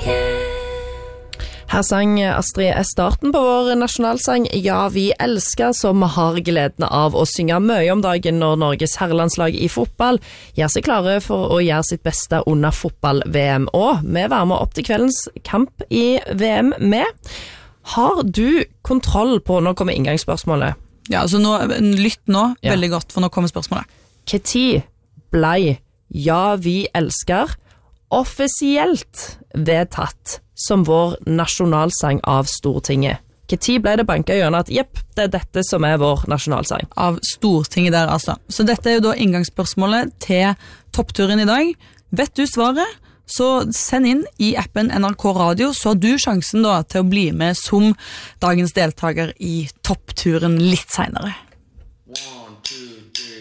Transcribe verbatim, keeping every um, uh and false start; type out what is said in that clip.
Her sang Astrid S. starten på vår nasjonalsang Ja, vi elsker, som vi har gleden av å synge mye om dagen når Norges herrelandslag i fotball gjør seg klare for å gjøre sitt beste under fotball-V M. Og vi varmer opp til kveldens kamp i V M med. Har du kontroll på, nå kommer inngangsspørsmålet. Ja, altså nå, lytt nå Ja. veldig godt, for nå kommer spørsmålet. Hva tid ble Ja, vi elsker offisielt vedtatt som vår nasjonalsang av Stortinget? Hva tid ble det banket i hjørnet at jepp, det er dette som er vår nasjonalsang? Av Stortinget der, altså. Så dette er jo da inngangsspørsmålet til toppturen i dag. Vet du svaret? Så send inn i appen N R K Radio, så har du sjansen da til å bli med som dagens deltaker i toppturen litt senere.